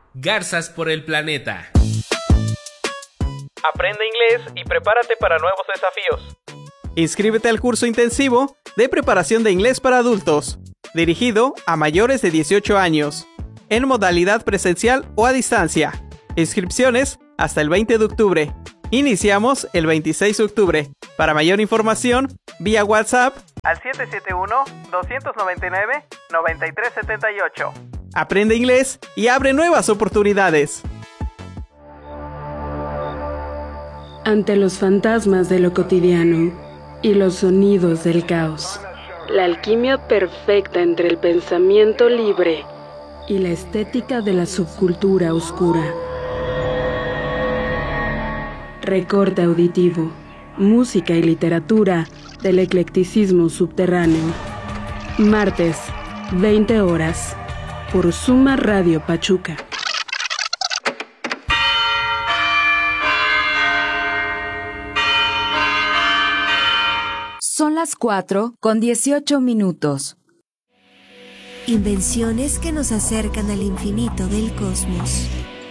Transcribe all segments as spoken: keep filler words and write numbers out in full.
Garzas por el planeta. Aprende inglés y prepárate para nuevos desafíos. Inscríbete al curso intensivo de preparación de inglés para adultos, dirigido a mayores de dieciocho años, en modalidad presencial o a distancia. Inscripciones hasta el veinte de octubre. Iniciamos el veintiséis de octubre. Para mayor información, vía WhatsApp al siete siete uno, dos nueve nueve, nueve tres siete ocho. Aprende inglés y abre nuevas oportunidades. Ante los fantasmas de lo cotidiano y los sonidos del caos, la alquimia perfecta entre el pensamiento libre y la estética de la subcultura oscura. Recorte auditivo, música y literatura del eclecticismo subterráneo. Martes, veinte horas, por Suma Radio Pachuca. Son las cuatro con dieciocho minutos. Invenciones que nos acercan al infinito del cosmos.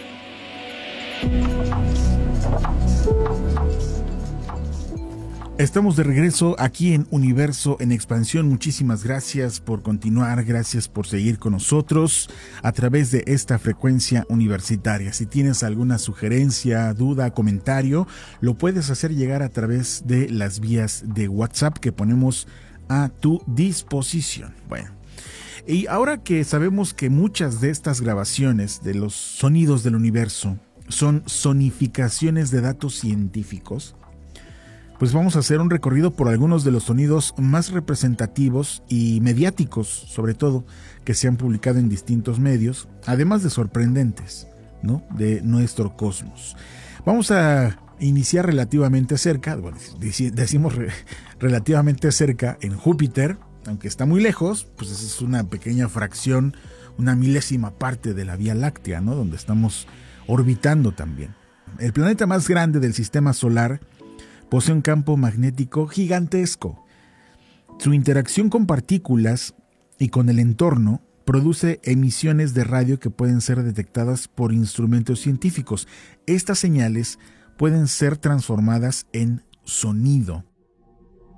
Estamos de regreso aquí en Universo en Expansión. Muchísimas gracias por continuar, gracias por seguir con nosotros a través de esta frecuencia universitaria. Si tienes alguna sugerencia, duda, comentario, lo puedes hacer llegar a través de las vías de WhatsApp que ponemos a tu disposición. Bueno, y ahora que sabemos que muchas de estas grabaciones de los sonidos del universo son sonificaciones de datos científicos, pues vamos a hacer un recorrido por algunos de los sonidos más representativos y mediáticos, sobre todo, que se han publicado en distintos medios, además de sorprendentes, ¿no?, de nuestro cosmos. Vamos a iniciar relativamente cerca, bueno, decimos re, relativamente cerca en Júpiter, aunque está muy lejos, pues es una pequeña fracción, una milésima parte de la Vía Láctea, ¿no?, donde estamos orbitando también. El planeta más grande del sistema solar posee un campo magnético gigantesco. Su interacción con partículas y con el entorno produce emisiones de radio que pueden ser detectadas por instrumentos científicos. Estas señales pueden ser transformadas en sonido.